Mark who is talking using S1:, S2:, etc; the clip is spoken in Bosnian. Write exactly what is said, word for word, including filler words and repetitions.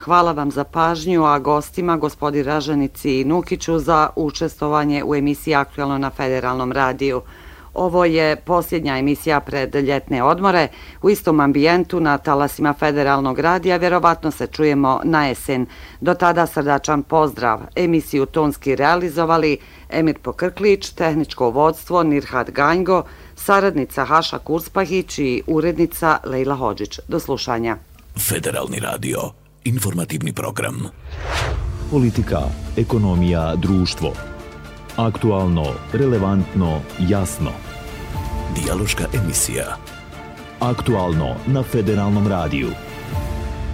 S1: Hvala vam za pažnju, a gostima, gospodi Ražanici i Nukiću, za učestvovanje u emisiji Aktualno na Federalnom radiju. Ovo je posljednja emisija pred ljetne odmore. U istom ambijentu na talasima Federalnog radija vjerovatno se čujemo na jesen. Do tada srdačan pozdrav. Emisiju tonski realizovali Emir Pokrklić, tehničko vodstvo Nirhat Ganjgo, saradnica Haša Kurspahić i urednica Lejla Hodžić. Do slušanja.
S2: Federalni radio. Informativni program.
S3: Politika, ekonomija, društvo. Aktualno, relevantno, jasno.
S2: Dijaloška emisija.
S3: Aktualno na Federalnom radiju.